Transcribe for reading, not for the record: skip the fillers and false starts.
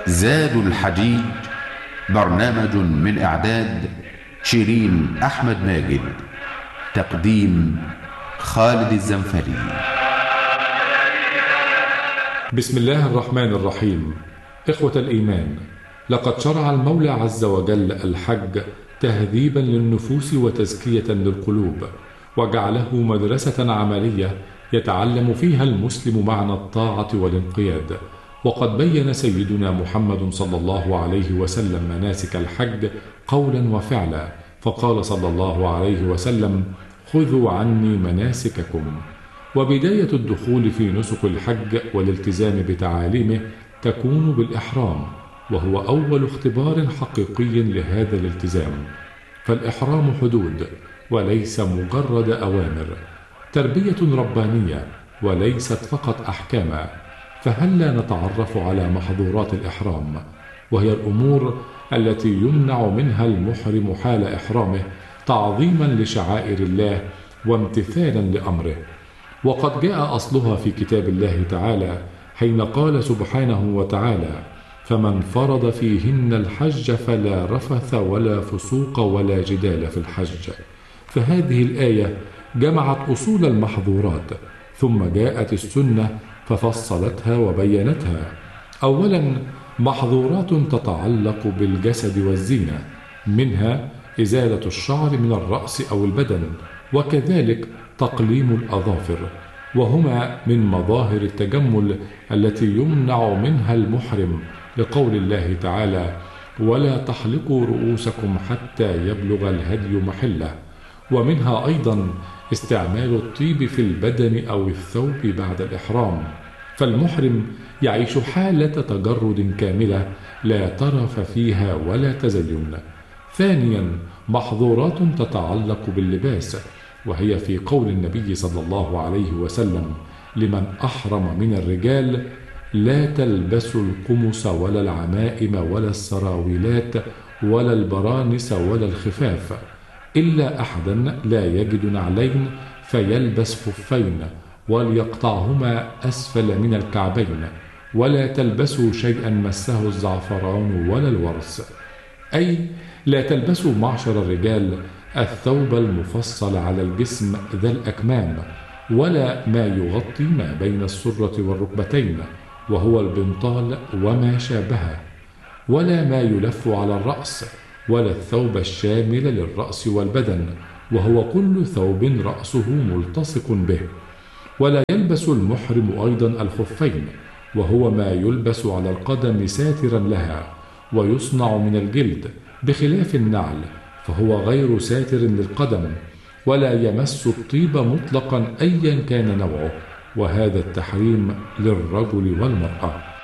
زاد الحجيج، برنامج من إعداد شيرين أحمد ماجد، تقديم خالد الزنفري. بسم الله الرحمن الرحيم. إخوة الإيمان، لقد شرع المولى عز وجل الحج تهذيبا للنفوس وتزكية للقلوب، وجعله مدرسة عملية يتعلم فيها المسلم معنى الطاعة والانقياد. وقد بين سيدنا محمد صلى الله عليه وسلم مناسك الحج قولا وفعلا، فقال صلى الله عليه وسلم: خذوا عني مناسككم. وبداية الدخول في نسك الحج والالتزام بتعاليمه تكون بالإحرام، وهو أول اختبار حقيقي لهذا الالتزام. فالإحرام حدود وليس مجرد أوامر، تربية ربانية وليست فقط أحكاما. فهلا نتعرف على محظورات الإحرام، وهي الأمور التي يمنع منها المحرم حال إحرامه تعظيما لشعائر الله وامتثالا لأمره. وقد جاء أصلها في كتاب الله تعالى حين قال سبحانه وتعالى: فمن فرض فيهن الحج فلا رفث ولا فسوق ولا جدال في الحج. فهذه الآية جمعت أصول المحظورات، ثم جاءت السنة ففصلتها وبينتها. أولا، محظورات تتعلق بالجسد والزينة، منها إزالة الشعر من الرأس أو البدن، وكذلك تقليم الأظافر، وهما من مظاهر التجمل التي يمنع منها المحرم، لقول الله تعالى: ولا تحلقوا رؤوسكم حتى يبلغ الهدي محله. ومنها أيضا استعمال الطيب في البدن أو الثوب بعد الإحرام، فالمحرم يعيش حالة تجرد كاملة لا ترف فيها ولا تزين. ثانيا، محظورات تتعلق باللباس، وهي في قول النبي صلى الله عليه وسلم لمن أحرم من الرجال: لا تلبسوا القمص ولا العمائم ولا السراويلات ولا البرانس ولا الخفاف، إلا أحدا لا يجد نعلين فيلبس خفين وليقطعهما أسفل من الكعبين، ولا تلبسوا شيئا مسه الزعفران ولا الورس. أي لا تلبسوا معشر الرجال الثوب المفصل على الجسم ذا الأكمام، ولا ما يغطي ما بين السرة والركبتين وهو البنطال وما شابهه، ولا ما يلف على الرأس، ولا الثوب الشامل للرأس والبدن وهو كل ثوب رأسه ملتصق به. ولا يلبس المحرم أيضا الخفين، وهو ما يلبس على القدم ساترا لها، ويصنع من الجلد، بخلاف النعل فهو غير ساتر للقدم. ولا يمس الطيب مطلقا أيا كان نوعه، وهذا التحريم للرجل والمرأة.